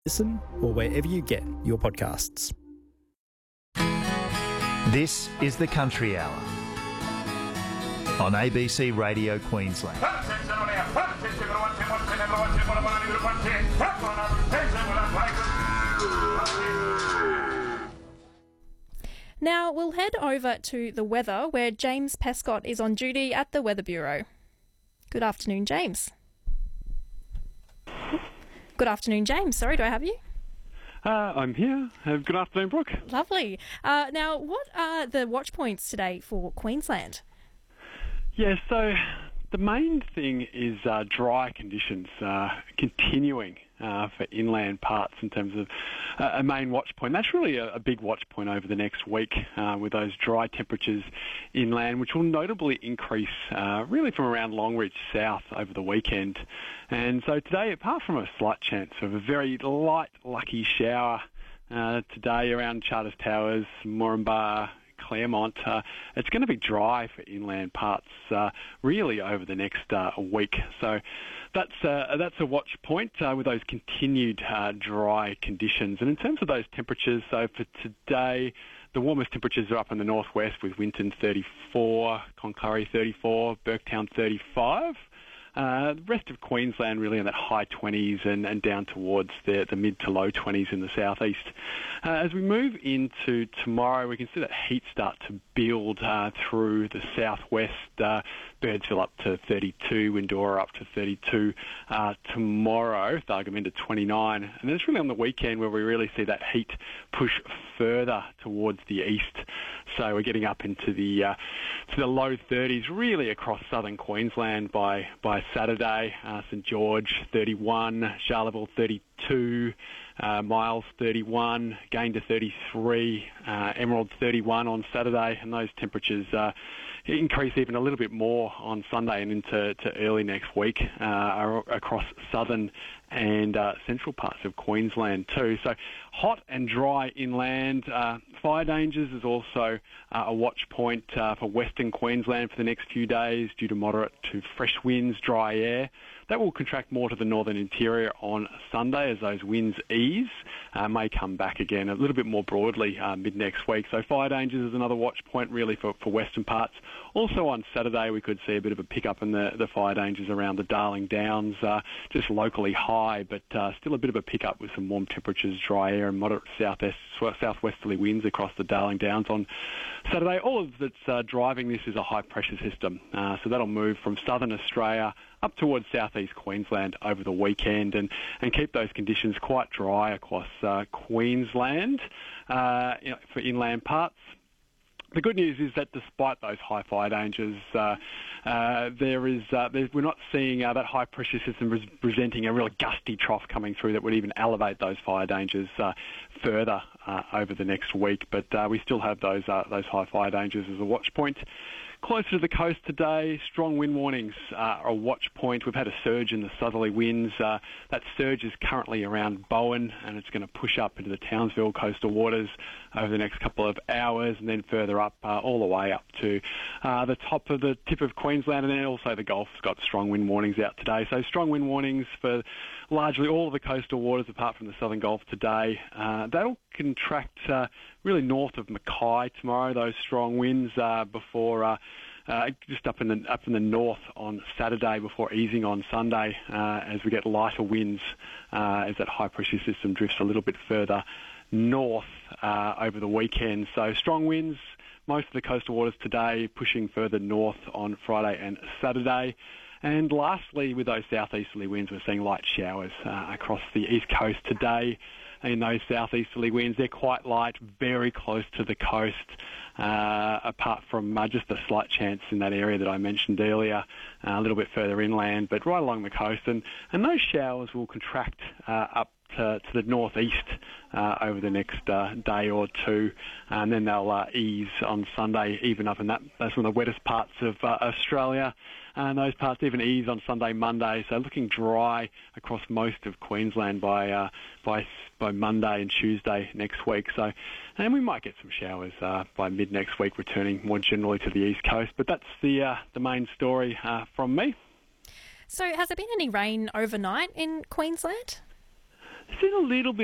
Listen or wherever you get your podcasts. This is the Country Hour on ABC Radio Queensland. Now we'll head over to the weather where James Pescott is on duty at the Weather Bureau. Good afternoon, James. Good afternoon, James. Sorry, do I have you? I'm here. Good afternoon, Brooke. Lovely. Now, what are the watch points today for Queensland? Yeah, so the main thing is dry conditions continuing for inland parts in terms of a main watch point. That's really a big watch point over the next week with those dry temperatures inland, which will notably increase really from around Longreach south over the weekend. And so today, apart from a slight chance of a very light, lucky shower today around Charters Towers, Moranbah, Claremont, it's going to be dry for inland parts really over the next week. So that's a watch point with those continued dry conditions. And in terms of those temperatures, so for today, the warmest temperatures are up in the northwest with Winton 34, Cloncurry 34, Burketown 35. The rest of Queensland really in that high 20s and down towards the mid to low 20s in the southeast. As we move into tomorrow, we can see that heat start to build through the southwest. Birdsville up to 32, Windora up to 32 tomorrow, Thargum into 29. And then it's really on the weekend where we really see that heat push further towards the east. So we're getting up into the low 30s really across southern Queensland by Saturday. St George 31, Charleville 32, Miles 31, Gayndah to 33, Emerald 31 on Saturday, and those temperatures increase even a little bit more on Sunday and into early next week across southern and central parts of Queensland too. So hot and dry inland. Fire dangers is also a watch point for Western Queensland for the next few days due to moderate to fresh winds, dry air. That will contract more to the northern interior on Sunday as those winds ease, may come back again a little bit more broadly mid-next week. So fire dangers is another watch point really for western parts. Also on Saturday we could see a bit of a pickup in the fire dangers around the Darling Downs, just locally high, but still a bit of a pickup with some warm temperatures, dry air and moderate southwesterly winds across the Darling Downs on Saturday. All of that's driving this is a high pressure system, so that'll move from southern Australia up towards southeast Queensland over the weekend and keep those conditions quite dry across Queensland for inland parts. The good news is that despite those high fire dangers, we're not seeing that high pressure system presenting a really gusty trough coming through that would even elevate those fire dangers further over the next week. But we still have those high fire dangers as a watch point. Closer to the coast today, strong wind warnings are a watch point. We've had a surge in the southerly winds. That surge is currently around Bowen, and it's going to push up into the Townsville coastal waters over the next couple of hours, and then further up all the way up to the top of the tip of Queensland, and then also the Gulf's got strong wind warnings out today. So strong wind warnings for largely all of the coastal waters apart from the southern Gulf today. That'll contract really north of Mackay tomorrow, those strong winds before just up in the north on Saturday before easing on Sunday as we get lighter winds as that high pressure system drifts a little bit further north over the weekend. So strong winds, most of the coastal waters today pushing further north on Friday and Saturday. And lastly, with those southeasterly winds, we're seeing light showers across the east coast today. In those southeasterly winds, they're quite light, very close to the coast, apart from just a slight chance in that area that I mentioned earlier, a little bit further inland, but right along the coast. And those showers will contract up to the northeast over the next day or two, and then they'll ease on Sunday, even up in that's one of the wettest parts of Australia. And those parts even ease on Sunday, Monday. So looking dry across most of Queensland by Monday and Tuesday next week. So, and we might get some showers by mid next week, returning more generally to the east coast. But that's the main story from me. So, has there been any rain overnight in Queensland? Seen a little bit